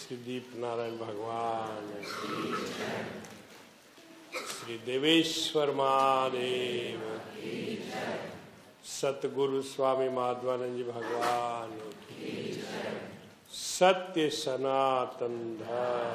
श्री दीप नारायण भगवान, श्री देवेश्वर महादेव, सतगुरु स्वामी माधवानंद जी भगवान, सत्य सनातन धर्म।